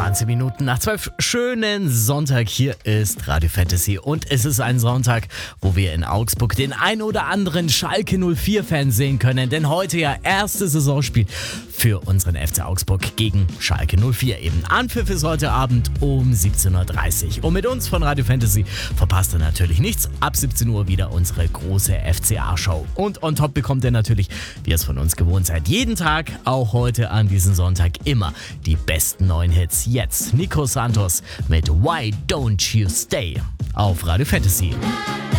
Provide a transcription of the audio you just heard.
20 Minuten nach 12. Schönen Sonntag. Hier ist Radio Fantasy und es ist ein Sonntag, wo wir in Augsburg den ein oder anderen Schalke 04-Fan sehen können. Denn heute ja erstes Saisonspiel für unseren FC Augsburg gegen Schalke 04 eben. Anpfiff ist heute Abend um 17.30 Uhr. Und mit uns von Radio Fantasy verpasst ihr natürlich nichts. Ab 17 Uhr wieder unsere große FCA-Show. Und on top bekommt ihr natürlich, wie ihr es von uns gewohnt seid, jeden Tag, auch heute an diesem Sonntag, immer die besten neuen Hits. Jetzt Nico Santos mit Why Don't You Stay auf Radio Fantasy.